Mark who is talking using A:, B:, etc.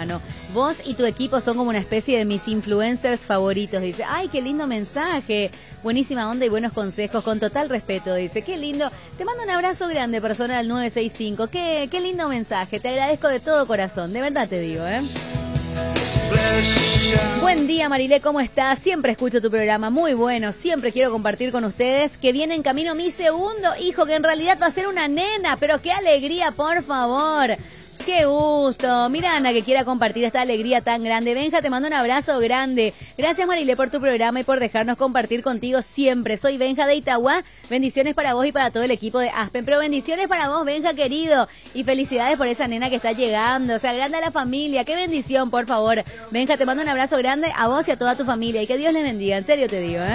A: verano. Vos y tu equipo son como una especie de mis influencers favoritos. Dice, ay, qué lindo mensaje. Buenísima onda y buenos consejos, con total respeto. Dice, qué lindo. Te mando un abrazo grande, persona del 965. Qué lindo mensaje. Te agradezco de todo corazón. De verdad te digo, ¿eh? Buen día, Marilé, ¿cómo estás? Siempre escucho tu programa, muy bueno, siempre quiero compartir con ustedes que viene en camino mi segundo hijo, que en realidad va a ser una nena, pero qué alegría, por favor. ¡Qué gusto! Mira, Ana, que quiera compartir esta alegría tan grande. Benja, te mando un abrazo grande. Gracias, Marilé, por tu programa y por dejarnos compartir contigo siempre. Soy Benja de Itagua. Bendiciones para vos y para todo el equipo de Aspen. Pero bendiciones para vos, Benja, querido. Y felicidades por esa nena que está llegando. O sea, grande a la familia. ¡Qué bendición, por favor! Benja, te mando un abrazo grande a vos y a toda tu familia. Y que Dios les bendiga. En serio te digo, ¿eh?